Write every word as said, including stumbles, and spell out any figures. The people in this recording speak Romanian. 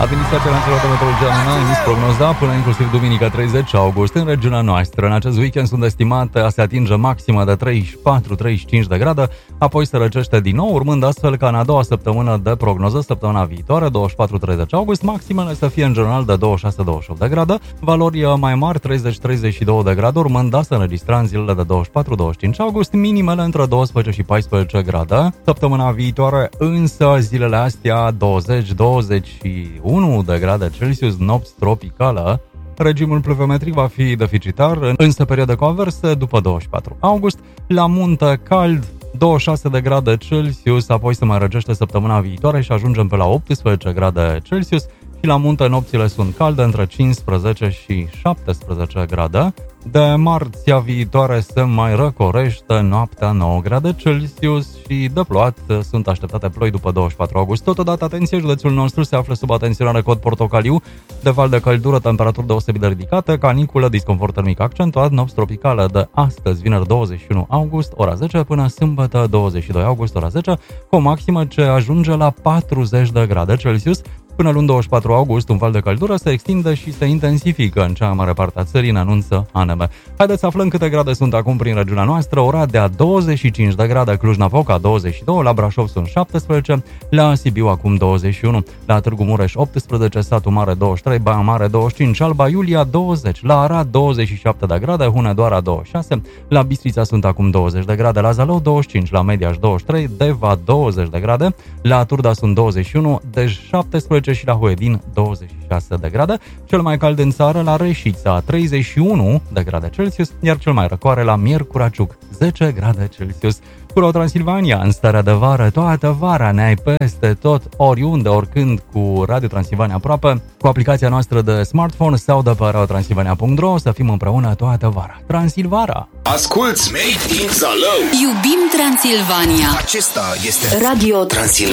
Administrația Națională de Meteorologie a emis prognoza până inclusiv duminica treizeci august în regiunea noastră. În acest weekend sunt estimate a se atinge maxima de treizeci și patru treizeci și cinci de grade, apoi se răcește din nou, urmând astfel ca în a doua săptămână de prognoză, săptămâna viitoare, douăzeci și patru treizeci august, maximele să fie în general de douăzeci și șase douăzeci și opt de grade, valori mai mari treizeci treizeci și doi de grade, urmând a se înregistra în zilele de douăzeci și patru douăzeci și cinci august, minimele între doisprezece și paisprezece grade. Săptămâna viitoare însă zilele astea douăzeci douăzeci și unu de grade Celsius, nopți tropicală. Regimul pluviometric va fi deficitar, însă perioadă conversă după douăzeci și patru august. La munte cald, douăzeci și șase de grade Celsius, apoi se mai răcește săptămâna viitoare și ajungem pe la optsprezece grade Celsius. Și la munte nopțile sunt calde, între cincisprezece și șaptesprezece grade. De marțea viitoare se mai răcorește, noaptea nouă grade Celsius și de plouat sunt așteptate ploi după douăzeci și patru august. Totodată, atenție, județul nostru se află sub atenționare cod portocaliu, de val de căldură, temperaturi deosebit de ridicate, caniculă, disconfort termic accentuat, nopți tropicale de astăzi, vineri douăzeci și unu august, ora zece, până sâmbătă douăzeci și doi august, ora zece, cu o maximă ce ajunge la patruzeci de grade Celsius. Până luni douăzeci și patru august, un val de căldură se extinde și se intensifică în cea mai mare parte a țării, în anunță A N M. Haideți să aflăm câte grade sunt acum prin regiunea noastră. Oradea douăzeci și cinci de grade, Cluj-Napoca douăzeci și doi, la Brașov sunt șaptesprezece, la Sibiu acum douăzeci și unu, la Târgu Mureș optsprezece, Satu Mare douăzeci și trei, Baia Mare douăzeci și cinci, Alba Iulia douăzeci, la Arad douăzeci și șapte de grade, Hunedoara douăzeci și șase, la Bistrița sunt acum douăzeci de grade, la Zalău douăzeci și cinci, la Mediaș douăzeci și trei, Deva douăzeci de grade, la Turda sunt douăzeci și unu, Dej șaptesprezece și la Huedin douăzeci și șase de grade, cel mai cald în țară la Reșița treizeci și unu de grade Celsius, iar cel mai răcoare la Miercuraciuc zece grade Celsius. Pro Transilvania, în starea de vară, toată vara ne-ai peste tot, oriunde, oricând, cu Radio Transilvania aproape, cu aplicația noastră de smartphone sau de pe radio transilvania punct ro, să fim împreună toată vara. Transilvara! Asculți Made in Zalău! Iubim Transilvania! Acesta este Radio Transilvania.